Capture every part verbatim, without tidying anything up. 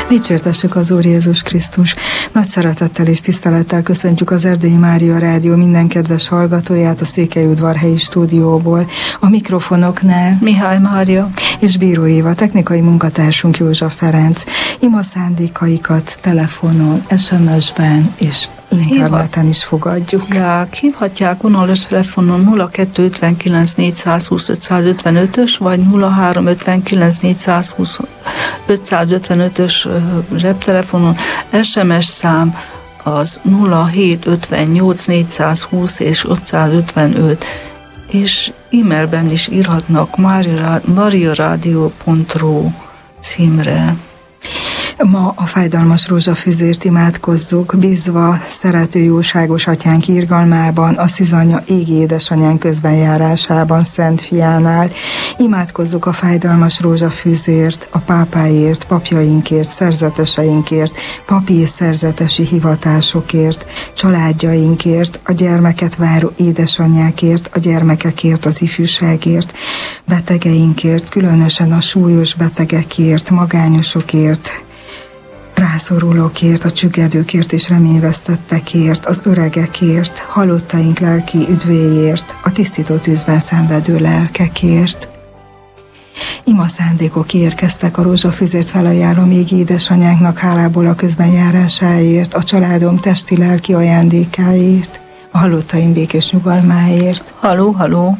Dicsértessük az Úr Jézus Krisztus! Nagy szeretettel és tisztelettel köszöntjük az Erdélyi Mária Rádió minden kedves hallgatóját a Székelyudvarhelyi stúdióból. A mikrofonoknál Mihály Mária és Bíró Éva, technikai munkatársunk Józsa Ferenc. Ima szándékaikat telefonon, es em es-ben és interneten is fogadjuk. Ja, hívhatják vonalas telefonon nulla kettő ötvenkilenc négyszázhúsz ötszázötvenötös vagy nulla három ötvenkilenc négyszázhúsz ötszázötvenötös reptelefonon. es em es szám az nulla hét ötvennyolc négyszázhúsz és ötszázötvenöt, és e-mailben is írhatnak mariaradio pont ru címre. Ma a fájdalmas rózsafüzért imádkozzuk, bízva szerető jóságos atyánk irgalmában, a szűzanyja égi édesanyánk közbenjárásában, Szent Fiánál. Imádkozzuk a fájdalmas rózsafüzért, a pápáért, papjainkért, szerzeteseinkért, papi és szerzetesi hivatásokért, családjainkért, a gyermeket váró édesanyákért, a gyermekekért, az ifjúságért, betegeinkért, különösen a súlyos betegekért, magányosokért, rászorulókért, a csüggedőkért és reményvesztettekért, az öregekért, halottaink lelki üdvéért, a tisztító tűzben szenvedő lelkekért. Ima szándékok érkeztek a rózsafüzért felajánlom még édesanyánknak hálából a közbenjárásáért, a családom testi-lelki ajándékáért, a halottaim békés nyugalmáért. Haló, haló!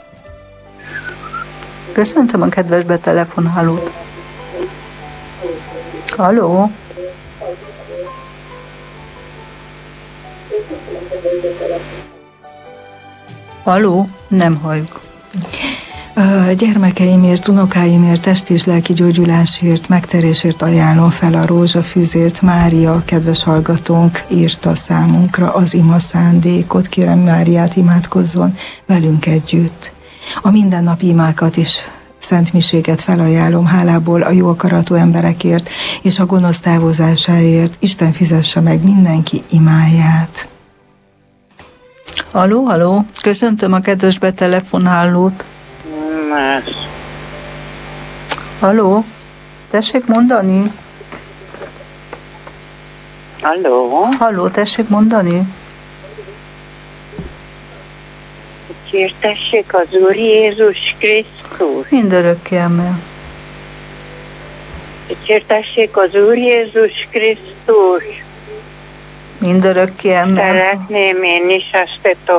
Köszöntöm a kedves betelefonálót. Haló! Haló? Nem halljuk. Gyermekeimért, unokáimért, testi és lelki gyógyulásért, megterésért ajánlom fel a rózsafűzért. Mária, kedves hallgatónk, írta számunkra az ima szándékot. Kérem Máriát, imádkozzon velünk együtt. A mindennapi imákat is, szentmiséget felajánlom hálából a jó akaratú emberekért és a gonosz távozásáért. Isten fizesse meg mindenki imáját. Haló, haló, köszöntöm a kedves betelefonálót. Más. Haló, tessék mondani? Halló? Haló, tessék mondani? Dicsértessék az Úr Jézus Krisztus. Mindörökké amen. Dicsértessék az Úr Jézus Krisztus. Mindörökké amen. Szeretném én is ezt a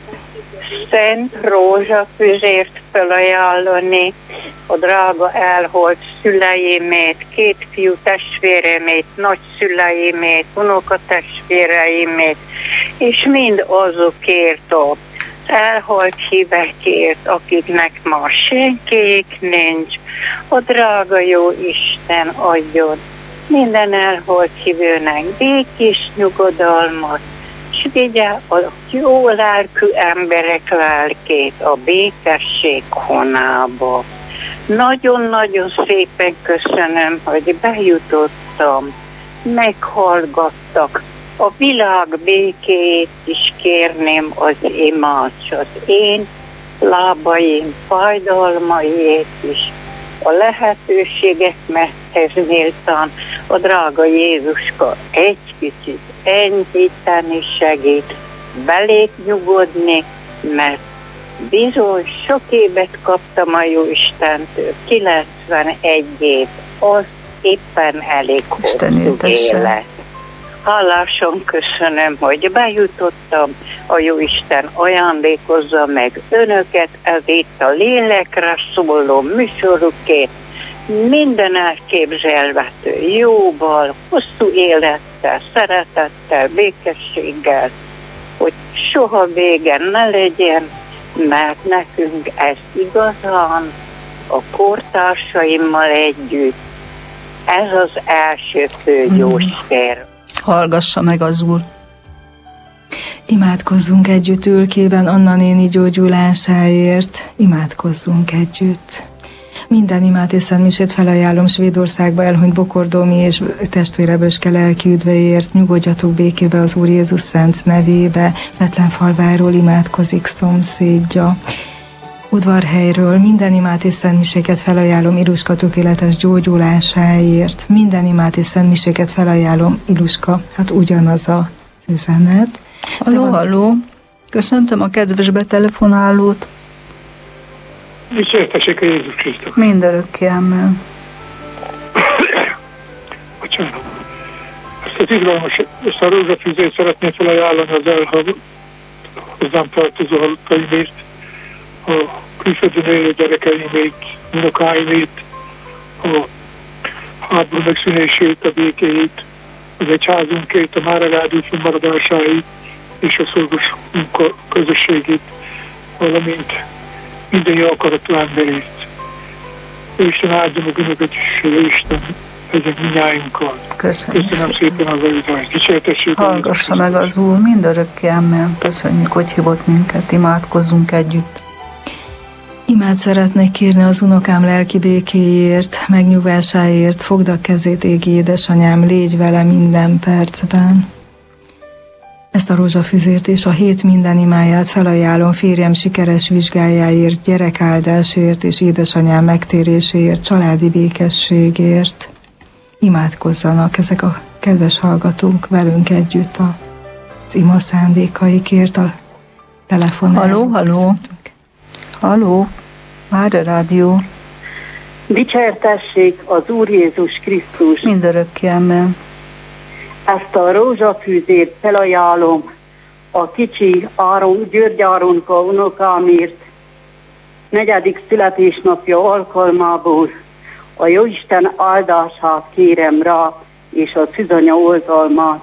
szent rózsafüzért felajánlani a drága elholt szüleimét, két fiú testvéremét, nagyszüleimét, unokatestvéreimét, és mind azokért a elhalt hívekért, akiknek ma senkiük nincs. A drága jó Isten adjon minden elhalt hívőnek békés nyugodalmat, és vigye a jó lelkű emberek lelkét a békesség honába. Nagyon-nagyon szépen köszönöm, hogy bejutottam, meghallgattak. A világ békéjét is kérném az imát, az én lábaim fájdalmaiét is. A lehetőségekhez méltán a drága Jézuska egy kicsit enyhíteni segít, belék nyugodni, mert bizony sok évet kaptam a Jóistentől, kilencvenegy év, az éppen elég hosszú élet. Hálásan köszönöm, hogy bejutottam, a Jóisten ajándékozza meg önöket, ez itt a lélekre szóló műsorukért, minden elképzelhető jóval, hosszú élettel, szeretettel, békességgel, hogy soha vége ne legyen, mert nekünk ez igazán a kortársaimmal együtt, ez az első fő gyógyszer. Hallgassa meg az Úr. Imádkozzunk együtt ülkében Anna néni gyógyulásáért. Imádkozzunk együtt. Minden imát és szentmisét felajánlom Svédországba elhunyt Bokordómi és testvére Böske lelki üdvéért. Nyugodjatok békébe az Úr Jézus szent nevébe. Betlenfalváról imádkozik szomszédja. Udvarhelyről minden imát és szentmiséket felajánlom Iluska tökéletes gyógyulásáért. Minden imát és szentmiséket felajánlom Iluska. Hát ugyanaz az üzenet. Halló, van... halló. Köszöntöm a kedves betelefonálót. Dicsértessék a Jézus Krisztus. Mindörökké, amen. Bocsánat. Ezt az izgalmas, ezt a rózsafüzét szeretném felajánlani az elhag hozzám tartozó halottaimért, a külföldön élő gyerekeimét, unokáimét, a háború megszűnését, a békéjét, az egyházunkét, a Máragádi fennmaradásáit és a szolgos munka közösségét, valamint minden jó akaratú emberét. Isten áldja meg önöket is, Isten legyen mindnyájunkkal. Köszönjük Köszönöm szépen. szépen az avitást. Dicsértessék. Hallgassa meg az Úr, mindörökké, amen. Köszönjük, hogy hívott minket, imádkozzunk együtt. Imát szeretnék kérni az unokám lelki békéért, megnyugvásáért, fogd a kezét, égi édesanyám, légy vele minden percben. Ezt a rózsafűzért és a hét minden imáját felajánlom férjem sikeres vizsgájáért, gyerekáldásért és édesanyám megtéréséért, családi békességért. Imádkozzanak ezek a kedves hallgatók velünk együtt az ima szándékaikért, a telefonon. Halló, halló. Halló, már a rádió. Dicsértessék az Úr Jézus Krisztus. Mindörökké, amen. Ezt a rózsafűzét felajánlom a kicsi Áron, György Áronka unokámért negyedik születésnapja alkalmából. A Jóisten áldását kérem rá, és a szűzanya oltalmát.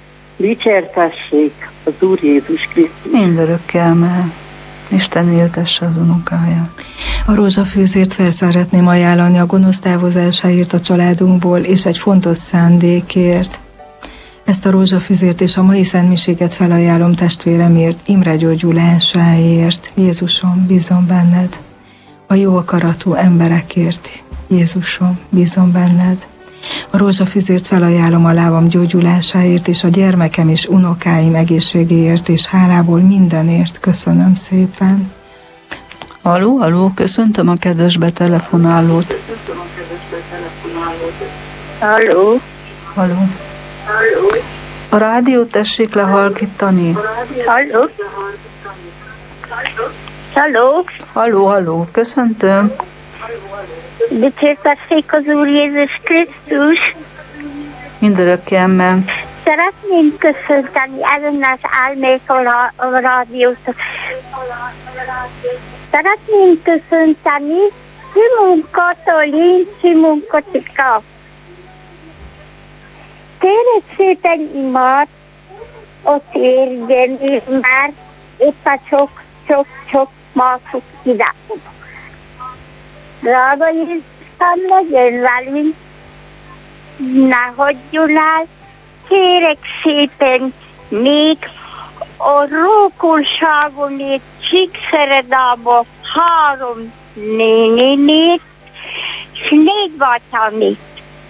Dicsértessék az Úr Jézus Krisztus. Mindörökké, amen. Isten éltesse az unokáját. A rózsafűzért fel szeretném ajánlani a gonosz távozásáért a családunkból, és egy fontos szándékért. Ezt a rózsafüzért és a mai szentmiséget felajánlom testvéremért, Imre gyógyulásáért. Jézusom, bízom benned. A jó akaratú emberekért. Jézusom, bízom benned. A rózsafüzért felajánlom a lábam gyógyulásáért, és a gyermekem és unokáim egészségéért, és hálából mindenért. Köszönöm szépen. Halló, halló, köszöntöm a kedves betelefonálót. Halló. Halló. A rádiót tessék lehalkítani. Halló. Halló. Halló, halló, köszöntöm. Dicsértessék az Úr Jézus Krisztus. Mindörökké, amen. Szeretném köszönteni ezen az álmékor a rádiót. Szeretném köszönteni Simon Katalin, Simon Katika. Kérek szépen imát, ott érjen, mert éppen sok-sok-sok mások királyok. Drága Jézuskám, legyen velünk, ne hagyjon el, kérek szépen még a rókolságonét Csíkszeredába három nénénét, és négy bátyámét.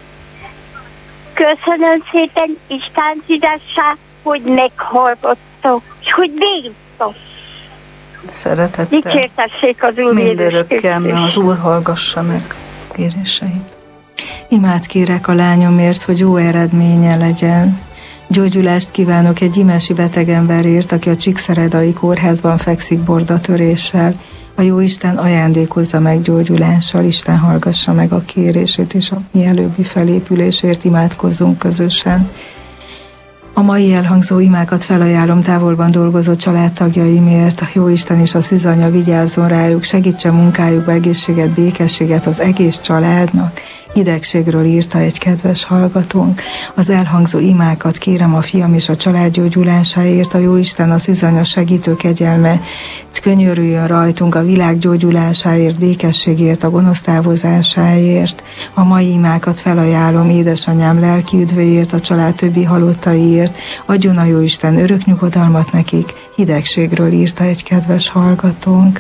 Köszönöm szépen, Isten szívesen, hogy meghallgattok, és hogy végigtok. Szeretettel. Dicsértessék az Úr Mindörökké, amen. Az Úr hallgassa meg kéréseit. Imát kérek a lányomért, hogy jó eredménye legyen. Gyógyulást kívánok egy gyimesi betegemberért, aki a Csíkszeredai kórházban fekszik bordatöréssel. A Jóisten ajándékozza meg gyógyulással, Isten hallgassa meg a kérését, és a mielőbbi felépülésért imádkozzunk közösen. A mai elhangzó imákat felajánlom távolban dolgozó családtagjaimért, a Jóisten és a szűzanya vigyázzon rájuk, segítse munkájukba egészséget, békességet az egész családnak. Idegségről írta egy kedves hallgatónk. Az elhangzó imákat kérem a fiam és a család gyógyulásáért, a Jóisten a szűzanya segítő kegyelme, könyörüljön rajtunk a világ gyógyulásáért, békességért, a gonosz távozásáért. A mai imákat felajánlom édesanyám lelki üdvéért, a család többi halottaiért, adjon a Jóisten örök nyugodalmat nekik, hidegségről írta egy kedves hallgatónk.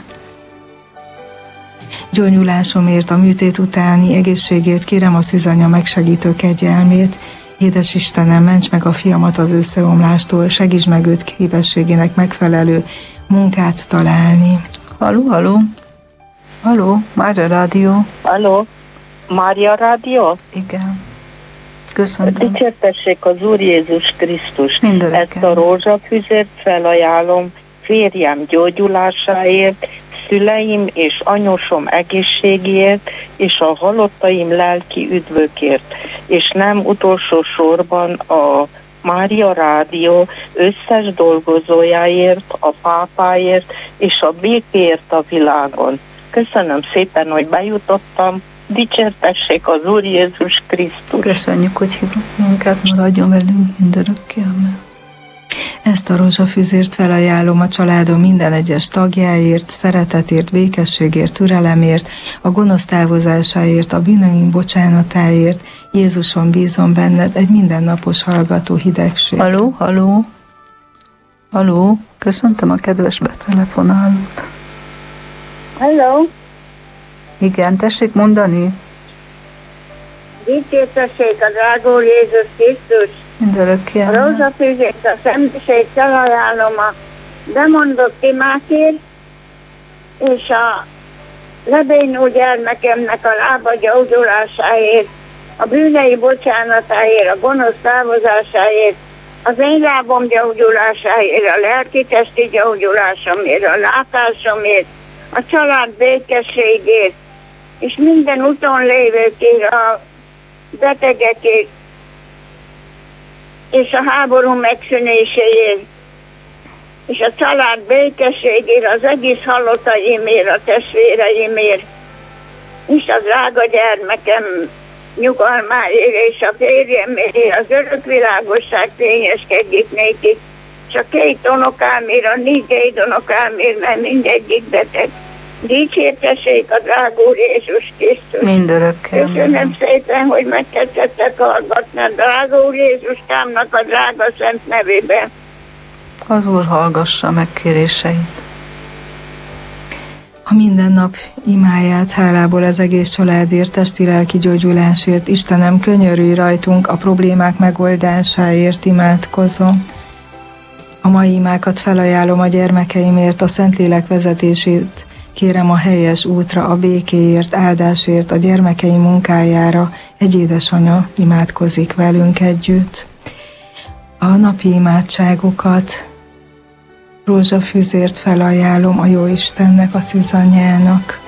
Gyógyulásomért, a műtét utáni egészségért kérem a szűzanya megsegítő kegyelmét. Édes Istenem, ments meg a fiamat az összeomlástól, segíts meg őt képességének megfelelő munkát találni. Halló, halló. Halló, Mária Rádió. Halló, Mária Rádió? Igen. Köszöntöm. Dicsértessék az Úr Jézus Krisztus. Mindörökkel. Ezt a rózsafüzért felajánlom férjem gyógyulásáért, szüleim és anyósom egészségéért, és a halottaim lelki üdvökért. És nem utolsó sorban a Mária Rádió összes dolgozójáért, a pápáért és a békéért a világon. Köszönöm szépen, hogy bejutottam. Dicsértessék az Úr Jézus Krisztus. Köszönjük, hogy hívott minket, maradjon velünk mindörökké. Amen. Ezt a rózsafüzért felajánlom a családom minden egyes tagjáért, szeretetért, békességért, türelemért, a gonosz távozásáért, a bűnöink bocsánatáért. Jézuson bízom benned, egy mindennapos hallgató hidegség. Haló, haló, haló, köszöntöm a kedves betelefonálót. Halló, Igen, tessék mondani. dicsértessék a drága Úr Jézus Krisztus. Mindörökké. A rózsafűzést, a szentmisélyt felajánlom a bemondott imákért, és a lebénul gyermekemnek a lába gyógyulásáért, a bűnei bocsánatáért, a gonosz távozásáért, az én lábom gyógyulásáért, a lelki-testi gyógyulásomért, a látásomért, a család békességért, és minden úton lévőkért, a betegekért, és a háború megszűnéséért, és a család békességért, az egész halottaimért, a testvéreimért, és a drága gyermekem nyugalmáért, és a férjemért, az örök világosság fényeskedjék nékik, és a két unokámért, a négy unokámért, mert mindegyik beteg. Dicsértessék a drága Úr Jézus Krisztus. Mindörökké. Köszönöm szépen, hogy megkezdtettek hallgatni a drága Úr Jézus támnak a drága szent nevében. Az Úr hallgassa megkéréseit. A minden nap imáját hálából az egész családért, testi-lelki gyógyulásért, Istenem, könyörülj rajtunk, a problémák megoldásáért imádkozom. A mai imákat felajánlom a gyermekeimért, a Szentlélek vezetését, kérem a helyes útra, a békéért, áldásért, a gyermekeim munkájára. Egy édesanya imádkozik velünk együtt. A napi imádságokat rózsafüzért felajánlom a Jóistennek, a szűzanyjának.